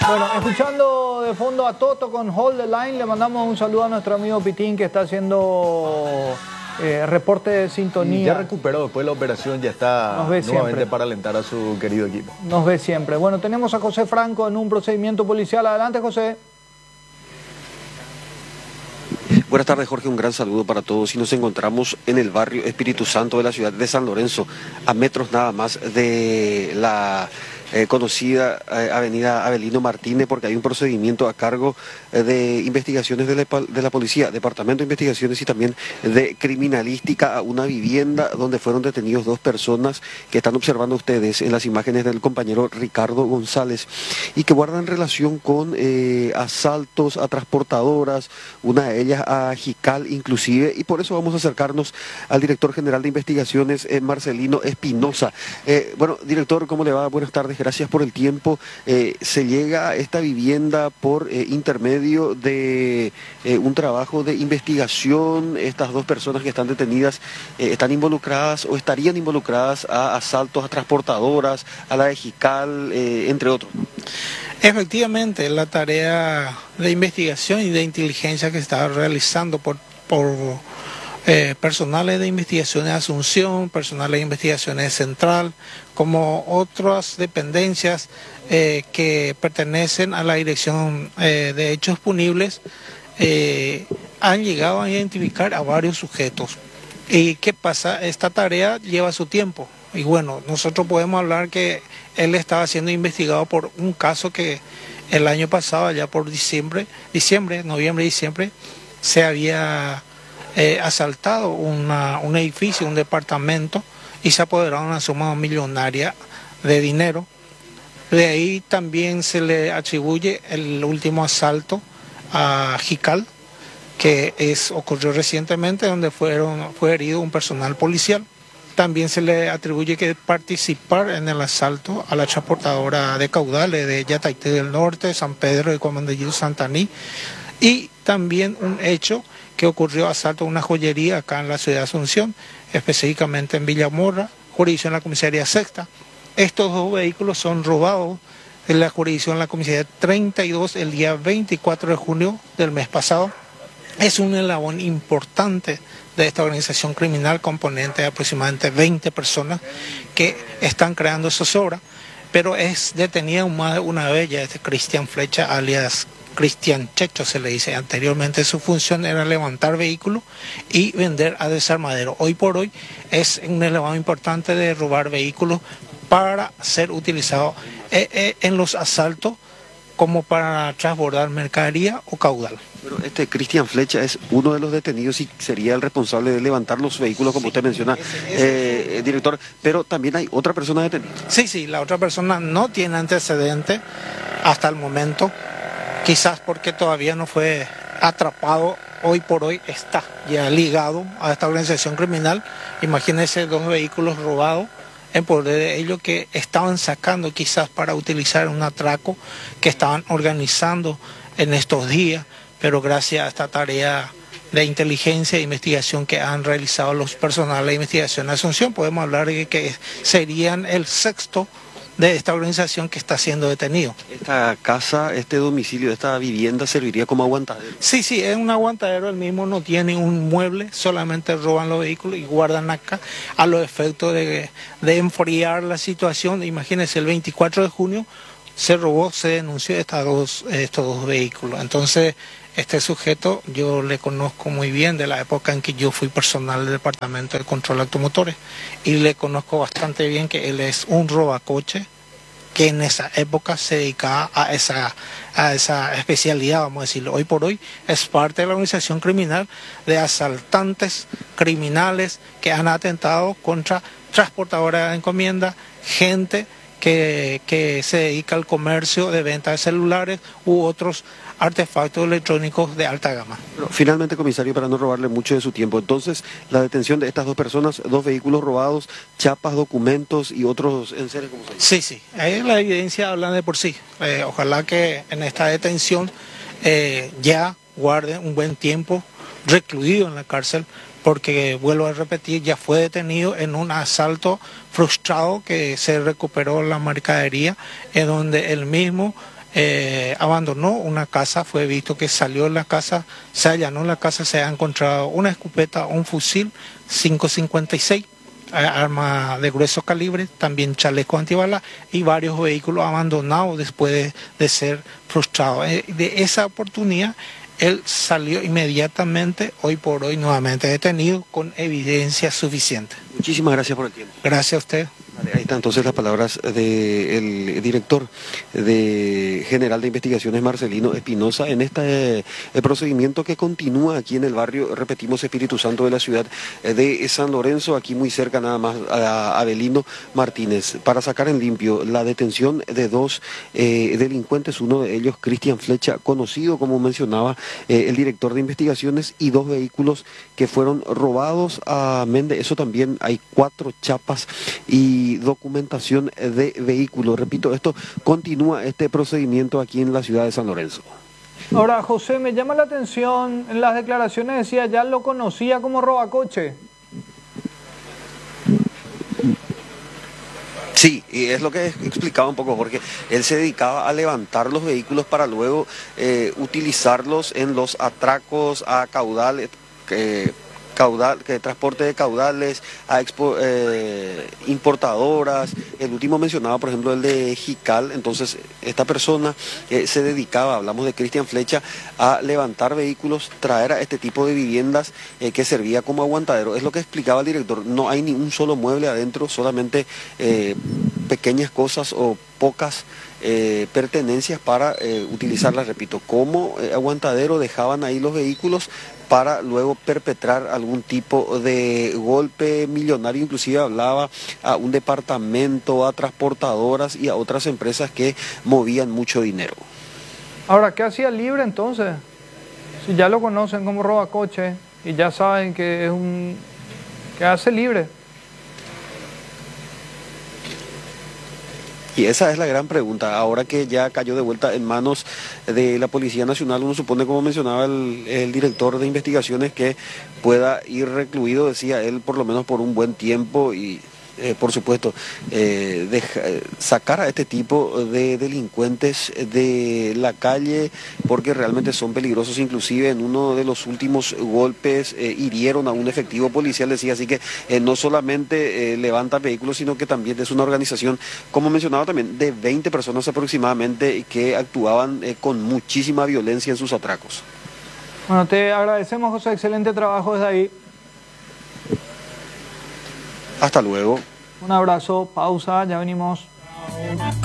Bueno, escuchando de fondo a Toto con Hold the Line, le mandamos un saludo a nuestro amigo Pitín que está haciendo reporte de sintonía. Ya recuperó después de la operación, ya está nuevamente para alentar a su querido equipo. Nos ve siempre. Bueno, tenemos a José Franco en un procedimiento policial. Adelante, José. Buenas tardes, Jorge, un gran saludo para todos y nos encontramos en el barrio Espíritu Santo de la ciudad de San Lorenzo, a metros nada más de la conocida avenida Avelino Martínez, porque hay un procedimiento a cargo de investigaciones de la policía, Departamento de Investigaciones y también de Criminalística, a una vivienda donde fueron detenidos dos personas que están observando ustedes en las imágenes del compañero Ricardo González y que guardan relación con asaltos a transportadoras, una de ellas a Jical inclusive, y por eso vamos a acercarnos al director general de investigaciones, Marcelino Espinosa. Bueno, director, ¿cómo le va? Buenas tardes, gracias por el tiempo. Se llega a esta vivienda por intermedio de un trabajo de investigación. Estas dos personas que están detenidas están involucradas o estarían involucradas a asaltos a transportadoras, a la de Jical, entre otros. Efectivamente, la tarea de investigación y de inteligencia que se está realizando por personales de investigaciones de Asunción, personales de investigaciones Central, como otras dependencias que pertenecen a la Dirección de Hechos Punibles, han llegado a identificar a varios sujetos. ¿Y qué pasa? Esta tarea lleva su tiempo. Y bueno, nosotros podemos hablar que él estaba siendo investigado por un caso que el año pasado, allá por noviembre, diciembre, se había asaltado un edificio, un departamento, y se apoderaron una suma millonaria de dinero. De ahí también se le atribuye el último asalto a Jical, que ocurrió recientemente, donde fue herido un personal policial. También se le atribuye que participar en el asalto a la transportadora de caudales de Yataité del Norte, San Pedro de Comandillito Santaní, y también un hecho que ocurrió, asalto a una joyería acá en la ciudad de Asunción, específicamente en Villamorra, jurisdicción de la comisaría sexta. Estos dos vehículos son robados en la jurisdicción de la comisaría 32 el día 24 de junio del mes pasado. Es un eslabón importante de esta organización criminal, componente de aproximadamente 20 personas que están creando zozobra, pero es detenida una de ellas, Cristian Flecha, alias Cristian Checho se le dice. Anteriormente su función era levantar vehículos y vender a desarmadero. Hoy por hoy es un elevado importante de robar vehículos para ser utilizado en los asaltos como para transbordar mercadería o caudal. Pero Cristian Flecha es uno de los detenidos y sería el responsable de levantar los vehículos, como usted menciona, director, pero también hay otra persona detenida. Sí, la otra persona no tiene antecedente hasta el momento, quizás porque todavía no fue atrapado. Hoy por hoy está ya ligado a esta organización criminal. Imagínense dos vehículos robados en poder de ellos, que estaban sacando quizás para utilizar un atraco que estaban organizando en estos días, pero gracias a esta tarea de inteligencia e investigación que han realizado los personales de investigación de Asunción, podemos hablar de que serían el sexto de esta organización que está siendo detenido. ¿Esta casa, este domicilio, esta vivienda serviría como aguantadero? Sí, es un aguantadero, el mismo no tiene un mueble, solamente roban los vehículos y guardan acá a los efectos de enfriar la situación. Imagínense, el 24 de junio se denunció estos dos vehículos. Entonces, este sujeto yo le conozco muy bien de la época en que yo fui personal del Departamento de Control de Automotores y le conozco bastante bien que él es un robacoche que en esa época se dedicaba a esa especialidad, vamos a decirlo. Hoy por hoy es parte de la organización criminal de asaltantes criminales que han atentado contra transportadoras de encomienda, gente que se dedica al comercio de venta de celulares u otros artefactos electrónicos de alta gama. Pero finalmente, comisario, para no robarle mucho de su tiempo, entonces la detención de estas dos personas, dos vehículos robados, chapas, documentos y otros enseres, ¿cómo se llama? Sí, ahí la evidencia habla de por sí. Ojalá que en esta detención ya guarden un buen tiempo recluido en la cárcel, porque vuelvo a repetir, ya fue detenido en un asalto frustrado que se recuperó la mercadería, en donde él mismo abandonó una casa, fue visto que salió de la casa, se allanó la casa, se ha encontrado una escopeta, un fusil 5.56, arma de grueso calibre, también chaleco antibalas y varios vehículos abandonados después de ser frustrados. De esa oportunidad, él salió inmediatamente, hoy por hoy nuevamente detenido, con evidencia suficiente. Muchísimas gracias por el tiempo. Gracias a usted. Ahí están entonces las palabras del director general de investigaciones, Marcelino Espinosa, en este procedimiento que continúa aquí en el barrio, repetimos, Espíritu Santo de la ciudad de San Lorenzo, aquí muy cerca nada más a Avelino Martínez, para sacar en limpio la detención de dos delincuentes, uno de ellos Cristian Flecha, conocido como mencionaba el director de investigaciones, y dos vehículos que fueron robados a Méndez. Eso también, hay 4 chapas y documentación de vehículos. Repito, esto continúa este procedimiento aquí en la ciudad de San Lorenzo. Ahora, José, me llama la atención, en las declaraciones decía, ya lo conocía como robacoche. Sí, y es lo que explicaba un poco Jorge. Él se dedicaba a levantar los vehículos para luego utilizarlos en los atracos a caudales, transporte de caudales, a importadoras. El último mencionaba, por ejemplo, el de Jical. Entonces, esta persona se dedicaba, hablamos de Cristian Flecha, a levantar vehículos, traer a este tipo de viviendas que servía como aguantadero. Es lo que explicaba el director. No hay ni un solo mueble adentro, solamente pequeñas cosas o pocas pertenencias para utilizarlas, repito, como aguantadero. Dejaban ahí los vehículos para luego perpetrar algún tipo de golpe millonario. Inclusive hablaba a un departamento, a transportadoras y a otras empresas que movían mucho dinero. Ahora, ¿qué hacía libre entonces? Si ya lo conocen como robacoche y ya saben que es que hace libre. Y esa es la gran pregunta. Ahora que ya cayó de vuelta en manos de la Policía Nacional, uno supone, como mencionaba el director de investigaciones, que pueda ir recluido, decía él, por lo menos por un buen tiempo, y por supuesto sacar a este tipo de delincuentes de la calle, porque realmente son peligrosos. Inclusive en uno de los últimos golpes hirieron a un efectivo policial, decía. Así que no solamente levantan vehículos, sino que también es una organización, como mencionaba también, de 20 personas aproximadamente, que actuaban con muchísima violencia en sus atracos. Bueno, te agradecemos, José, excelente trabajo desde ahí. Hasta luego. Un abrazo, pausa, ya venimos.